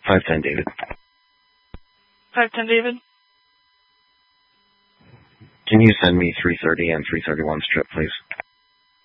510 David. 510 David. Can you send me 330 and 331 strip, please?